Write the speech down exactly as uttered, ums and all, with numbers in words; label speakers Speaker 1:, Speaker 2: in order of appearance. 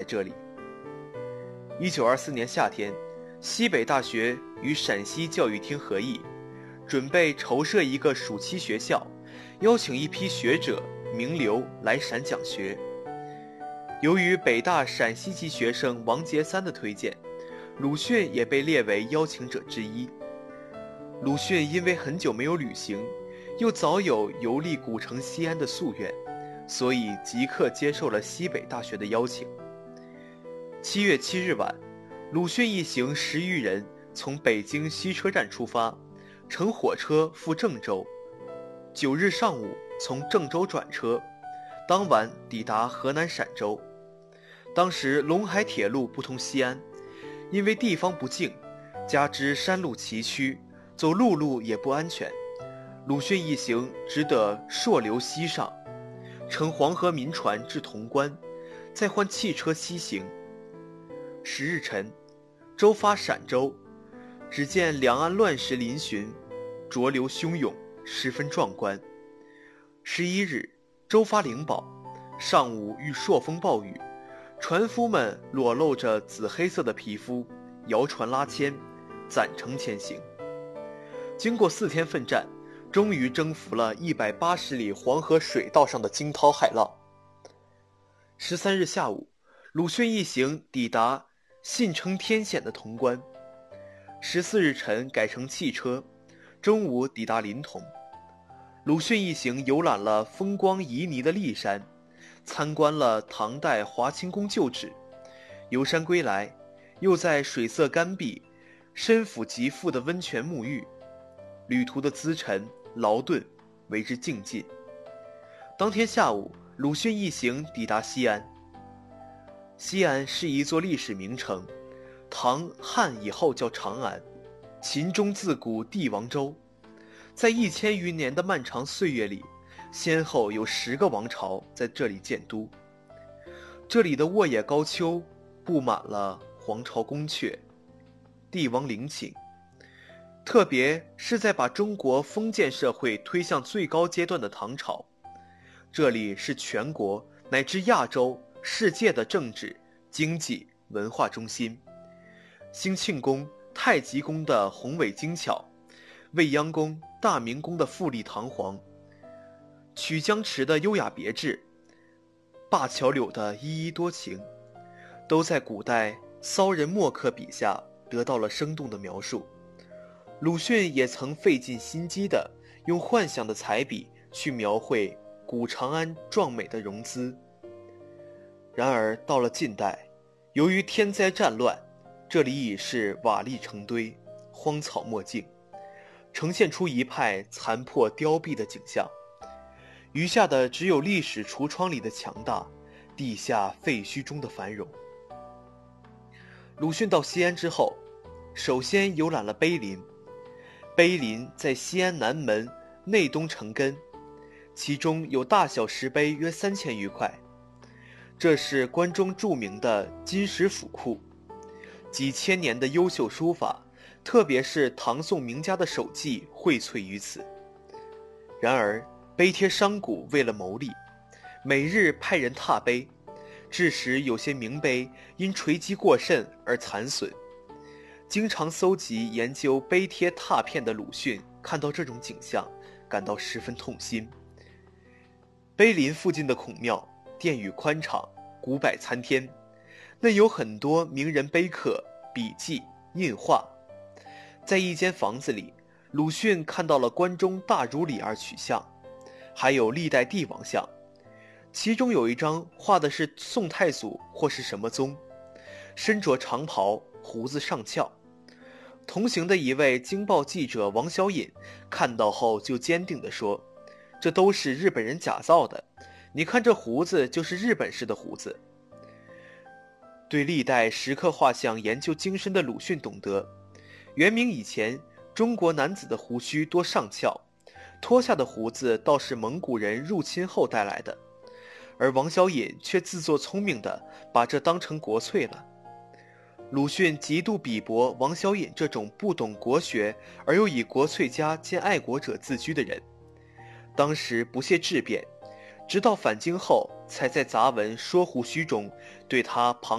Speaker 1: 这里。一九二四年夏天，西北大学与陕西教育厅合议，准备筹设一个暑期学校，邀请一批学者名流来陕讲学。由于北大陕西籍学生王杰三的推荐，鲁迅也被列为邀请者之一。鲁迅因为很久没有旅行，又早有游历古城西安的夙愿，所以即刻接受了西北大学的邀请。七月七日晚，鲁迅一行十余人从北京西车站出发，乘火车赴郑州。九日上午从郑州转车，当晚抵达河南陕州。当时陇海铁路不通西安，因为地方不静，加之山路崎岖，走陆路也不安全，鲁迅一行只得溯流西上，乘黄河民船至潼关，再换汽车西行。十日晨，舟发陕州，只见两岸乱石嶙峋，浊流汹涌，十分壮观。十一日，舟发灵宝，上午遇朔风暴雨，船夫们裸露着紫黑色的皮肤，摇船拉纤，攒程前行。经过四天奋战，终于征服了一百八十里黄河水道上的惊涛骇浪。十三日下午，鲁迅一行抵达信称天险的潼关。十四日晨改乘汽车，中午抵达临潼。鲁迅一行游览了风光旖旎的骊山，参观了唐代华清宫旧址。游山归来，又在水色干碧、身抚极富的温泉沐浴。旅途的资沉劳顿为之尽尽。当天下午，鲁迅一行抵达西安。西安是一座历史名城，唐汉以后叫长安，秦中自古帝王州。在一千余年的漫长岁月里，先后有十个王朝在这里建都。这里的沃野高丘布满了皇朝宫阙、帝王陵寝，特别是在把中国封建社会推向最高阶段的唐朝，这里是全国乃至亚洲、世界的政治、经济、文化中心。兴庆宫、太极宫的宏伟精巧，未央宫、大明宫的富丽堂皇，曲江池的优雅别致，灞桥柳的依依多情，都在古代骚人墨客笔下得到了生动的描述。鲁迅也曾费尽心机地用幻想的彩笔去描绘古长安壮美的容姿。然而到了近代，由于天灾战乱，这里已是瓦砾成堆，荒草没径，呈现出一派残破凋敝的景象，余下的只有历史橱窗里的强大，地下废墟中的繁荣。鲁迅到西安之后，首先游览了碑林。碑林在西安南门内东城根，其中有大小石碑约三千余块。这是关中著名的金石府库，几千年的优秀书法，特别是唐宋名家的手迹荟萃于此。然而碑帖商贾为了牟利，每日派人踏碑，致使有些名碑因锤击过甚而残损。经常搜集研究碑帖拓片的鲁迅看到这种景象，感到十分痛心。碑林附近的孔庙殿宇宽敞，古柏参天，内有很多名人碑刻、笔记、印画。在一间房子里，鲁迅看到了关中大儒李二曲像，还有历代帝王像，其中有一张画的是宋太祖或是什么宗，身着长袍，胡子上翘。同行的一位京报记者王小隐看到后就坚定地说，这都是日本人假造的，你看这胡子就是日本式的胡子。对历代石刻画像研究精深的鲁迅懂得，元明以前中国男子的胡须多上翘，脱下的胡子倒是蒙古人入侵后带来的，而王小隐却自作聪明地把这当成国粹了。鲁迅极度鄙薄王小隐这种不懂国学而又以国粹家兼爱国者自居的人，当时不屑质辩，直到返京后才在杂文说胡须中对他旁